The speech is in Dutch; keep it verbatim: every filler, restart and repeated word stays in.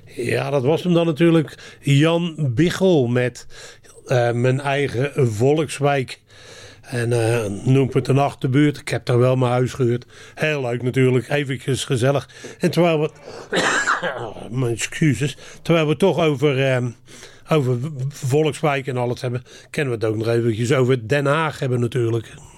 Ja, dat was hem dan natuurlijk. Jan Biggel met uh, mijn eigen Volkswijk. En uh, noem het een achterbuurt. Ik heb daar wel mijn huis gehuurd. Heel leuk natuurlijk. Eventjes gezellig. En terwijl we... mijn excuses. Terwijl we toch over... Uh, over Volkswijk en alles hebben, kennen we het ook nog eventjes over Den Haag hebben natuurlijk.